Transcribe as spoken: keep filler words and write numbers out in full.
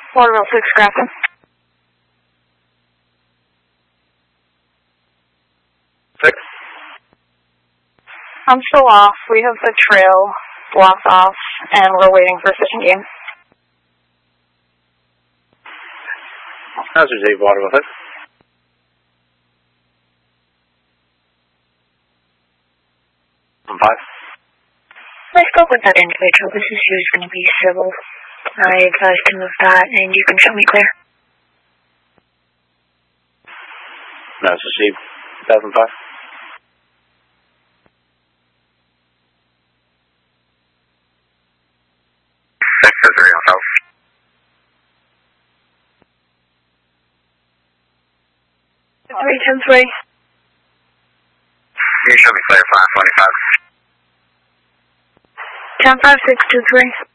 Waterville six, Grafton. Six. I'm still off. We have the trail blocked off, and we're waiting for fishing game. How's your Dave Waterville six? Five. I spoke with that individual. This issue is going to be civil. I advised him of that, and you can show me clear. No, it's received. two thousand five. Six to three on south. Three ten three. You show me clear, five twenty-five. Ten five six two three.